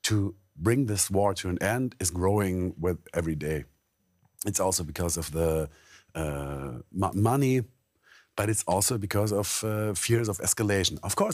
to bring this war to an end is growing with every day. It's also because of the money, but it's also because of fears of escalation. Of course,